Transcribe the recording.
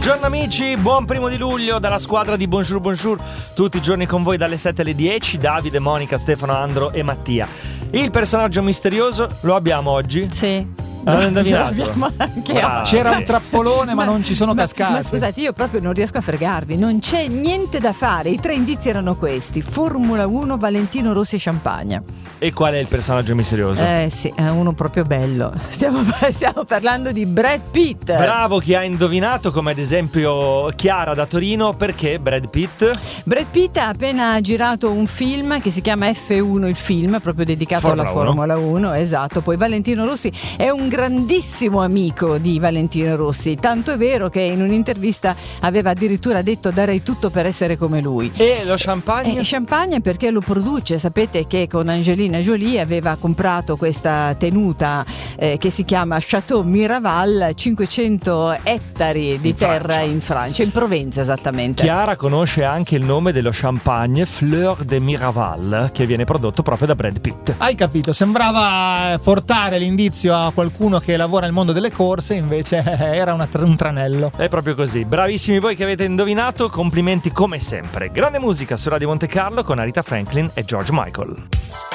Buongiorno amici, buon 1° luglio dalla squadra di Bonjour Bonjour, tutti i giorni con voi dalle 7 alle 10, Davide, Monica, Stefano, Andro e Mattia. Il personaggio misterioso lo abbiamo oggi? Sì. L'hanno indovinato? C'era un trappolone ma non ci sono cascate. Ma scusate, io proprio non riesco a fregarvi, non c'è niente da fare. I 3 indizi erano questi: Formula 1, Valentino Rossi e Champagne. E qual è il personaggio misterioso? Sì, è uno proprio bello. Stiamo parlando di Brad Pitt. Bravo chi ha indovinato, come ad esempio Chiara da Torino. Perché Brad Pitt? Brad Pitt ha appena girato un film che si chiama F1, il film proprio dedicato alla Formula 1, esatto. Poi Valentino Rossi è un grandissimo amico di Valentino Rossi, tanto è vero che in un'intervista aveva addirittura detto: darei tutto per essere come lui. E lo champagne? Champagne perché lo produce. Sapete che con Angelina Jolie aveva comprato questa tenuta che si chiama Chateau Miraval, 500 ettari di terra in Francia, in Provenza esattamente. Chiara conosce anche il nome dello champagne Fleur de Miraval, che viene prodotto proprio da Brad Pitt. Hai capito, sembrava portare l'indizio a qualcuno che lavora nel mondo delle corse, invece era un tranello. È proprio così. Bravissimi voi che avete indovinato, complimenti come sempre. Grande musica su Radio Monte Carlo con Aretha Franklin e George Michael.